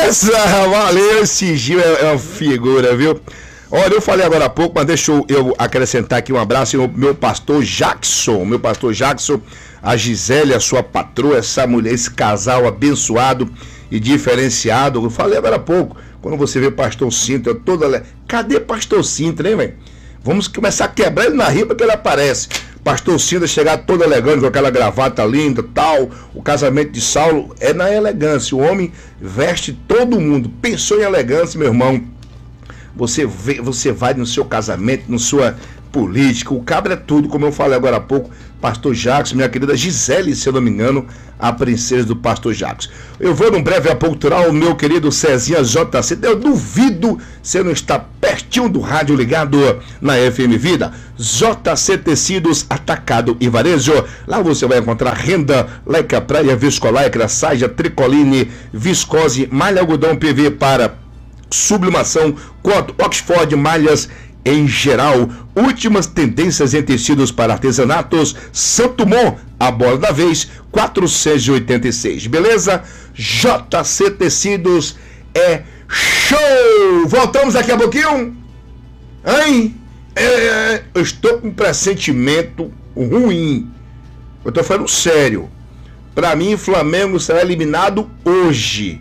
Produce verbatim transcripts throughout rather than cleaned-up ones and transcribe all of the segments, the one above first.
Beleza? Valeu, esse Gil é, é uma figura, viu? Olha, eu falei agora há pouco, mas deixa eu, eu acrescentar aqui um abraço ao meu pastor Jackson, meu pastor Jackson, a Gisele, a sua patroa, essa mulher, esse casal abençoado e diferenciado. Eu falei agora há pouco, quando você vê o pastor Sintra, toda... Cadê pastor Sintra, hein, velho? Vamos começar a quebrar ele na riba que ele aparece. Pastor Sintra chegar todo elegante, com aquela gravata linda, tal. O casamento de Saulo é na elegância. O homem veste todo mundo. Pensou em elegância, meu irmão. Você, vê, você vai no seu casamento, na sua política. O cabra é tudo, como eu falei agora há pouco. Pastor Jackson, minha querida Gisele, se eu não me engano, a princesa do pastor Jackson. Eu vou num breve apontrar o meu querido Cezinha J C. Eu duvido você não está pertinho do rádio ligado na F M Vida. J C Tecidos, Atacado e Varejo. Lá você vai encontrar renda, Leica Praia, Viscolaicra, Saja, Tricoline, Viscose, malha algodão P V para sublimação, quanto Oxford, malhas em geral. Últimas tendências em tecidos para artesanatos. Santo Mon, a bola da vez, quatrocentos e oitenta e seis. Beleza? J C Tecidos é show! Voltamos daqui a pouquinho? Hein? É, eu estou com um pressentimento ruim. Eu estou falando sério. Para mim, Flamengo será eliminado hoje.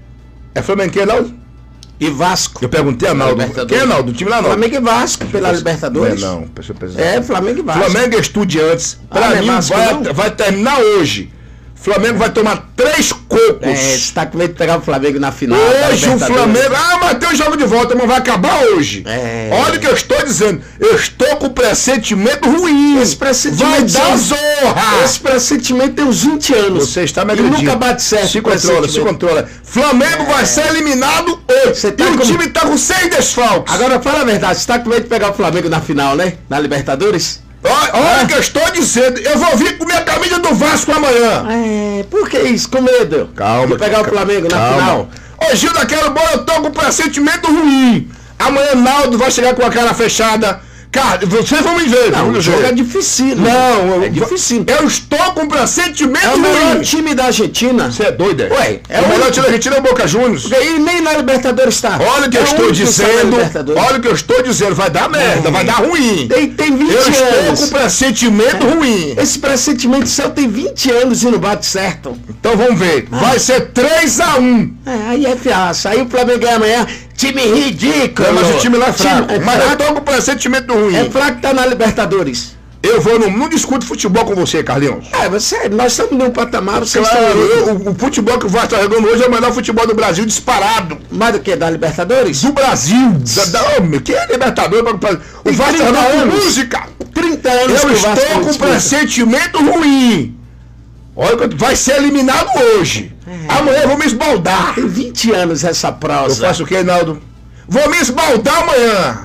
É Flamengo que é, não? E Vasco. Eu perguntei a Naldo. Quem é Naldo? O time lá não. Flamengo e Vasco pela Libertadores. Não, não. Pessoa, pessoa. É, Flamengo e Vasco. Flamengo e Estudiantes. Pra ah, mim, Vasco, vai, vai terminar hoje. Flamengo vai tomar três cocos. É, você tá com medo de pegar o Flamengo na final. Hoje o Flamengo... Ah, mas tem um jogo de volta, mas vai acabar hoje. É. Olha o que eu estou dizendo. Eu estou com pressentimento ruim. Esse pressentimento... Vai dar zorra. Esse pressentimento tem uns vinte anos. Você está me agredindo. E nunca bate certo. Se controla, se controla. Flamengo é. vai ser eliminado hoje. Você tá e com... o time está com seis desfalques. Agora, fala a verdade. Você tá com medo de pegar o Flamengo na final, né? Na Libertadores? Olha, olha o que eu estou dizendo. Eu vou vir com minha camisa do Vasco amanhã. É, por que isso? Com medo? Calma. De pegar calma, o Flamengo na calma. final. Ô Gil, daquela bola eu tô com um pressentimento ruim. Amanhã Naldo vai chegar com a cara fechada. Cara, vocês vão me ver. Não, o jogo é difícil. Não, é difícil. Eu estou com um pressentimento ruim. É o melhor time da Argentina. Você é doido, é? Ué, é o melhor time da Argentina é o Boca Juniors. E nem na Libertadores está. Olha o que é eu estou dizendo. Olha o que eu estou dizendo. Vai dar merda, é. vai dar ruim. Tem, tem vinte eu anos. Eu estou com pressentimento é. ruim. Esse pressentimento seu tem vinte anos e não bate certo. Então vamos ver. Ah. Vai ser três a um. É, aí é fiaço. Aí o Flamengo ganha amanhã. Time ridículo. É, mas o time lá é fraco. É mas fraco. eu tô com pressentimento ruim. É fraco que tá na Libertadores. Eu vou, não, não discuto futebol com você, Carlinhos. É, você, nós estamos num patamar, vocês claro, estão... eu, o, o futebol que o Vasco está jogando hoje é o melhor futebol do Brasil disparado. Mais do que? Da Libertadores? Do Brasil. Da, da, oh, que é Libertadores? O Vasco está jogando música. trinta anos eu estou com pressentimento ruim. Olha, vai ser eliminado hoje. É. Amanhã eu vou me esbaldar. Tem vinte anos essa prosa. Eu faço o que, Naldo? Vou me esbaldar amanhã.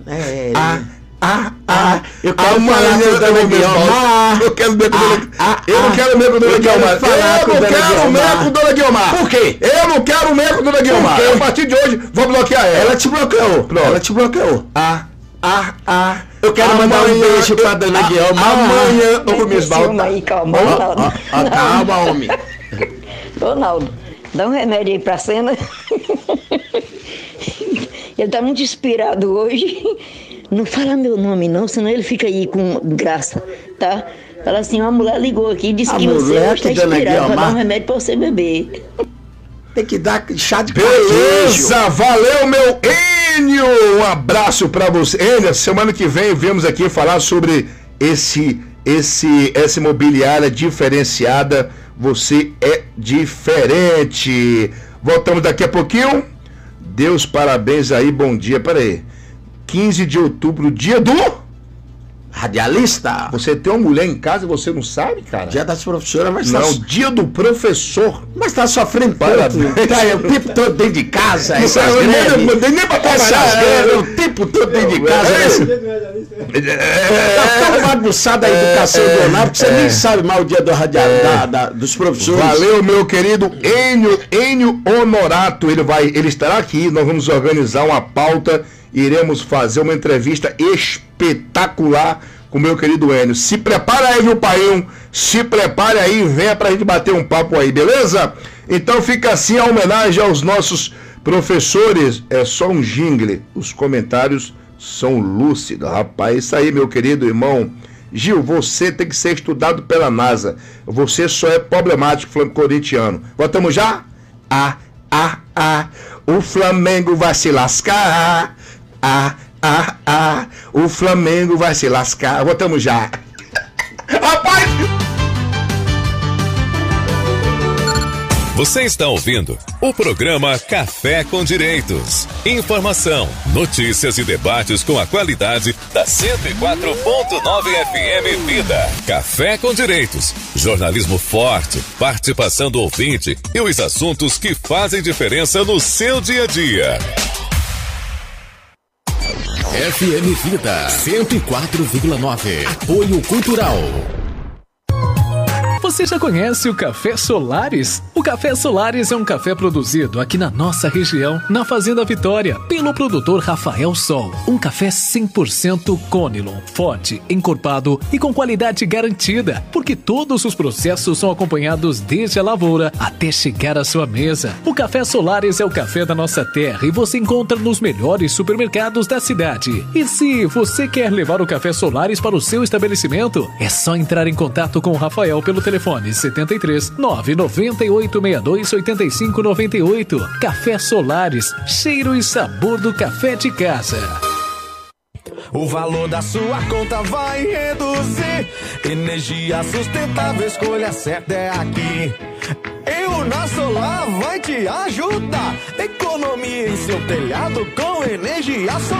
É. Ah, ah, ah. Eu quero amanhã falar com o Dona Guiomar. Eu quero ver com o Dona Guiomar. Eu não quero ver com o Dona Guiomar. Eu não quero ver com o Dona Guiomar. Por quê? Eu não quero ver com o Dona Guiomar. A partir de hoje, vou bloquear ela. Ela te bloqueou. Pronto. Ela te bloqueou. Ah, ah, ah. Eu quero amanhã, mandar um beijo pra Dona Guiomar. Amanhã eu vou me esbaldar. Aí, calma, oh, Naldo. Oh, oh, calma, homem. Ô, Naldo, dá um remédio aí pra cena. Ele tá muito inspirado hoje. Não fala meu nome não, senão ele fica aí com graça, tá? Fala assim, uma mulher ligou aqui e disse a que você hoje tá inspirado pra dar um remédio pra você beber. Tem que dar chá de beleza, cadejo. Valeu, meu Enio! Um abraço pra você. Enio, semana que vem vemos aqui falar sobre esse, esse, essa imobiliária diferenciada. Você é diferente. Voltamos daqui a pouquinho. Deus, parabéns aí, bom dia. Pera aí. quinze de outubro, dia do... Radialista. Você tem uma mulher em casa e você não sabe, cara? Dia das professoras, mas não, tá... dia do professor. Mas tá sofrendo parabéns. Tá o tempo todo dentro de casa. Não essas nem, greves. nem, nem pra essas greves, o tempo todo dentro de casa. É, tá tão bagunçada a educação é, do Leonardo que você é, nem sabe mais o dia do radial, é, da, da, dos professores. Valeu, meu querido Enio, Enio Honorato. Ele, vai, ele estará aqui, nós vamos organizar uma pauta. Iremos fazer uma entrevista espetacular com o meu querido Enio. Se prepara aí, viu, Paião? Se prepare aí, venha pra gente bater um papo aí, beleza? Então fica assim a homenagem aos nossos professores. É só um jingle. Os comentários são lúcidos. Rapaz, isso aí, meu querido irmão. Gil, você tem que ser estudado pela NASA. Você só é problemático, Flamengo corintiano. Voltamos já? Ah, ah, ah. O Flamengo vai se lascar. Ah, ah, ah. O Flamengo vai se lascar. Voltamos já. Rapaz! Você está ouvindo o programa Café com Direitos. Informação, notícias e debates com a qualidade da cento e quatro ponto nove F M Vida. Café com Direitos. Jornalismo forte, participação do ouvinte e os assuntos que fazem diferença no seu dia a dia. F M Vida cento e quatro vírgula nove. Apoio Cultural. Você já conhece o Café Solares? O Café Solares é um café produzido aqui na nossa região, na Fazenda Vitória, pelo produtor Rafael Sol. Um café cem por cento Conilon, forte, encorpado e com qualidade garantida, porque todos os processos são acompanhados desde a lavoura até chegar à sua mesa. O Café Solares é o café da nossa terra e você encontra nos melhores supermercados da cidade. E se você quer levar o Café Solares para o seu estabelecimento, é só entrar em contato com o Rafael pelo telefone Telefone setenta e três, nove nove oito, seis dois oito cinco nove oito. Café Solares, cheiro e sabor do café de casa. O valor da sua conta vai reduzir. Energia sustentável, escolha certa é aqui. E o nosso Solar vai te ajudar. Economia em seu telhado com energia solar.